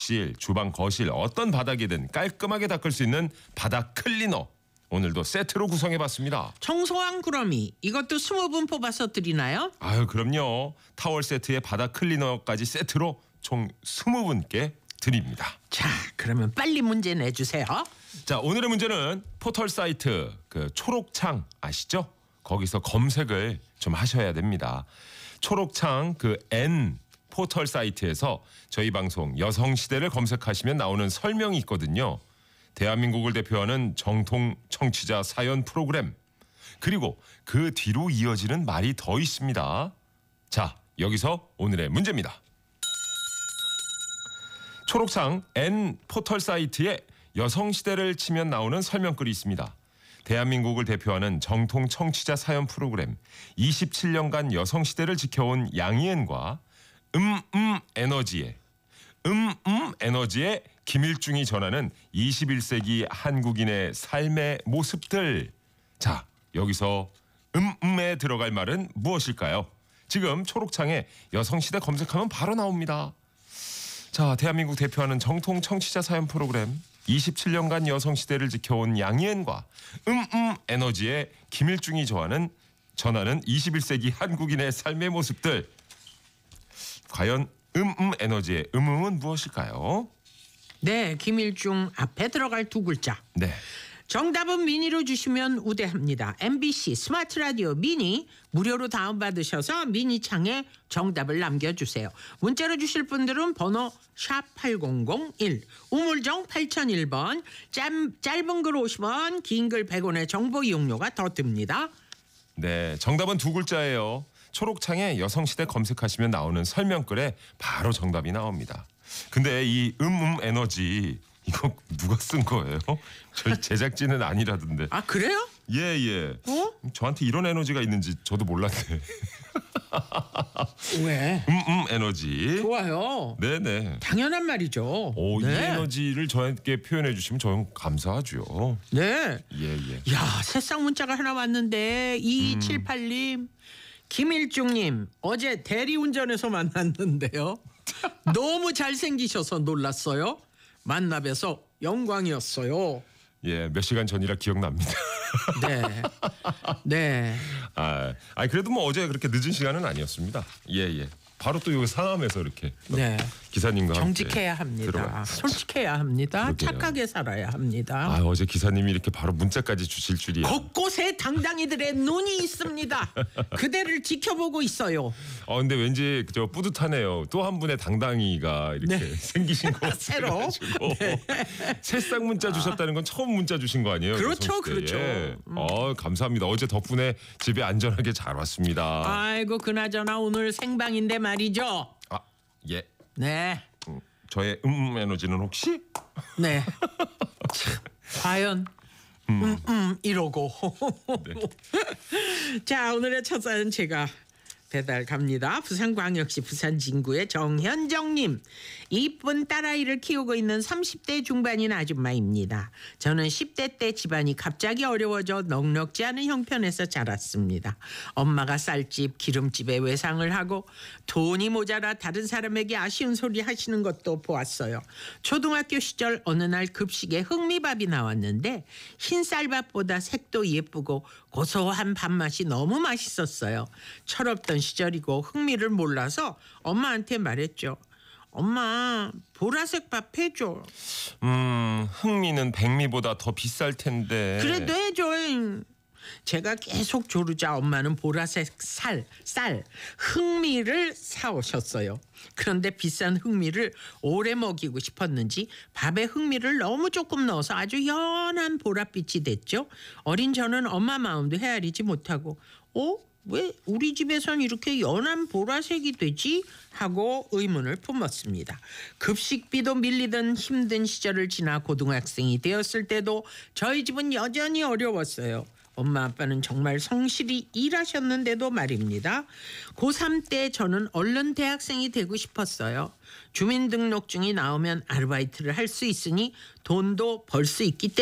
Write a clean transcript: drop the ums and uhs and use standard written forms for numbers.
주방, 거실 어떤 바닥이든 깔끔하게 닦을 수 있는 바닥 클리너. 오늘도 세트로 구성해봤습니다. 청소한 구러미 이것도 20분 뽑아서 드리나요? 아유 그럼요. 타월 세트에 바닥 클리너까지 세트로 총 20분께 드립니다. 자, 그러면 빨리 문제 내주세요. 자, 오늘의 문제는 포털 사이트 그 초록창 아시죠? 거기서 검색을 좀 하셔야 됩니다. 초록창 그 N 포털 사이트에서 저희 방송 여성시대를 검색하시면 나오는 설명이 있거든요. 대한민국을 대표하는 정통 청취자 사연 프로그램. 그리고 그 뒤로 이어지는 말이 더 있습니다. 자, 여기서 오늘의 문제입니다. 초록창 N 포털 사이트에 여성시대를 치면 나오는 설명글이 있습니다. 대한민국을 대표하는 정통 청취자 사연 프로그램 27년간 여성시대를 지켜온 양희은과 에너지의 김일중이 전하는 21세기 한국인의 삶의 모습들. 자, 여기서 에 들어갈 말은 무엇일까요? 지금 초록창에 여성시대 검색하면 바로 나옵니다. 자, 대한민국 대표하는 정통 청취자 사연 프로그램 27년간 여성시대를 지켜온 양희은과 에너지의 김일중이 전하는 21세기 한국인의 삶의 모습들. 과연 에너지의 음은 무엇일까요? 네, 김일중 앞에 들어갈 두 글자. 네. 정답은 미니로 주시면 우대합니다. MBC 스마트 라디오 미니 무료로 다운받으셔서 미니 창에 정답을 남겨주세요. 문자로 주실 분들은 번호 샵8001 우물정 8001번 짧은 글 50원 긴 글 100원의 정보 이용료가 더 듭니다. 네, 정답은 두 글자예요. 초록창에 여성시대 검색하시면 나오는 설명글에 바로 정답이 나옵니다. 근데 이 에너지 이거 누가 쓴 거예요? 저희 제작진은 아니라던데. 아, 그래요? 예. 어? 저한테 이런 에너지가 있는지 저도 몰랐네. 왜? 에너지. 좋아요. 네네. 당연한 말이죠. 오, 네. 이 에너지를 저에게 표현해 주시면 저는 감사하죠. 네. 예. 야, 새싹 문자가 하나 왔는데 2278님 김일중님 어제 대리운전에서 만났는데요. 너무 잘생기셔서 놀랐어요. 만나 뵈서 영광이었어요. 예, 몇 시간 전이라 기억납니다. 네. 그래도 뭐 어제 그렇게 늦은 시간은 아니었습니다. 예. 바로 또 여기 상암에서 이렇게 네. 기사님과 정직해야 함께 합니다. 들어가요. 솔직해야 합니다. 그러게요. 착하게 살아야 합니다. 어제 기사님이 이렇게 바로 문자까지 주실 줄이야. 곳곳에 당당이들의 눈이 있습니다. 그대를 지켜보고 있어요. 근데 왠지 저 뿌듯하네요. 또 한 분의 당당이가 이렇게 네. 생기신 것 같아요. 새로. 새싹 문자 주셨다는 건 처음 문자 주신 거 아니에요? 그렇죠, 여성시대에. 감사합니다. 어제 덕분에 집에 안전하게 잘 왔습니다. 아이고 그나저나 오늘 생방인데 말이죠. 예. 네. 저의 에너지는 혹시? 네. 과연 이러고. 네. 자, 오늘의 첫 사연 제가 배달 갑니다. 부산광역시 부산진구의 정현정님. 이쁜 딸아이를 키우고 있는 30대 중반인 아줌마입니다. 저는 10대 때 집안이 갑자기 어려워져 넉넉지 않은 형편에서 자랐습니다. 엄마가 쌀집, 기름집에 외상을 하고 돈이 모자라 다른 사람에게 아쉬운 소리 하시는 것도 보았어요. 초등학교 시절 어느 날 급식에 흑미밥이 나왔는데 흰 쌀밥보다 색도 예쁘고 고소한 밥맛이 너무 맛있었어요. 철없던 시절이고 흥미를 몰라서 엄마한테 말했죠. 엄마, 보라색 밥 해줘. 흥미는 백미보다 더 비쌀 텐데. 그래도 해줘. 제가 계속 조르자 엄마는 보라색 쌀, 흑미를 사오셨어요. 그런데 비싼 흑미를 오래 먹이고 싶었는지 밥에 흑미를 너무 조금 넣어서 아주 연한 보랏빛이 됐죠. 어린 저는 엄마 마음도 헤아리지 못하고 왜 우리 집에선 이렇게 연한 보라색이 되지? 하고 의문을 품었습니다. 급식비도 밀리던 힘든 시절을 지나 고등학생이 되었을 때도 저희 집은 여전히 어려웠어요. 엄마 아빠는 정말 성실히 일하셨는데도 말입니다. 고3 때 저는 얼른 대학생이 되고 싶었어요. 주민등록증이 나오면 아르바이트를 할 수 있으니 돈도 벌 수 있기 때문에